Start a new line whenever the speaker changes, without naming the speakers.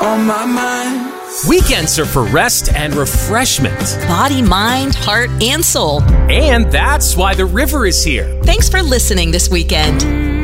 on my mind.
Weekends are for rest and refreshment.
Body, mind, heart, and soul.
And that's why the river is here.
Thanks for listening this weekend.